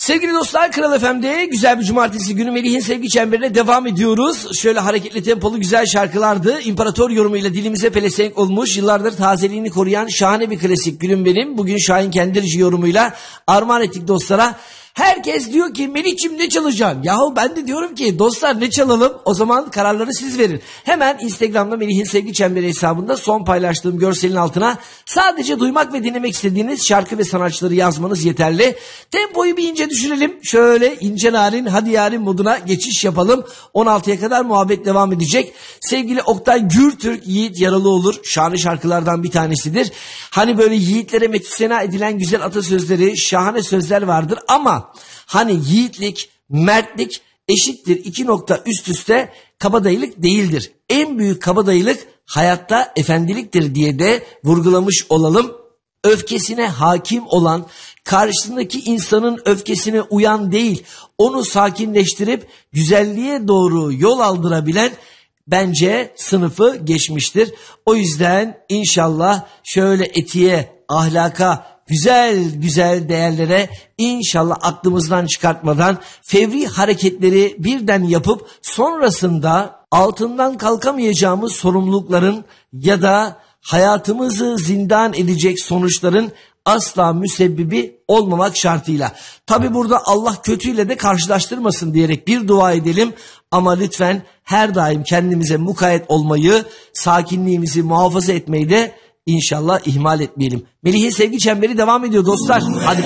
Sevgili dostlar, Kral FM'de güzel bir cumartesi günü Melih'in sevgi çemberine devam ediyoruz. Şöyle hareketli tempolu güzel şarkılardı. İmparator yorumuyla dilimize pelesenk olmuş, yıllardır tazeliğini koruyan şahane bir klasik Gülüm Benim. Bugün Şahin Kendirci yorumuyla armağan ettik dostlara. Herkes diyor ki Melih'cim ne çalacaksın? Yahu ben de diyorum ki dostlar ne çalalım? O zaman kararları siz verin. Hemen Instagram'da Melih'in sevgi çemberi hesabında son paylaştığım görselin altına sadece duymak ve dinlemek istediğiniz şarkı ve sanatçıları yazmanız yeterli. Tempoyu bir ince düşürelim. Şöyle ince narin hadi yarin moduna geçiş yapalım. 16'ya kadar muhabbet devam edecek. Sevgili Oktay Gürtürk, Yiğit Yaralıoğlu şahane şarkılardan bir tanesidir. Hani böyle yiğitlere metisena edilen güzel atasözleri, şahane sözler vardır ama hani yiğitlik, mertlik eşittir 2 nokta üst üste kabadayılık değildir. En büyük kabadayılık hayatta efendiliktir diye de vurgulamış olalım. Öfkesine hakim olan, karşısındaki insanın öfkesine uyan değil, onu sakinleştirip güzelliğe doğru yol aldırabilen bence sınıfı geçmiştir. O yüzden inşallah şöyle etiğe, ahlaka, güzel değerlere inşallah aklımızdan çıkartmadan fevri hareketleri birden yapıp sonrasında altından kalkamayacağımız sorumlulukların ya da hayatımızı zindan edecek sonuçların asla müsebbibi olmamak şartıyla. Tabi burada Allah kötüyle de karşılaştırmasın diyerek bir dua edelim ama lütfen her daim kendimize mukayyet olmayı, sakinliğimizi muhafaza etmeyi de İnşallah ihmal etmeyelim. Melih'in sevgi çemberi devam ediyor dostlar. Hadi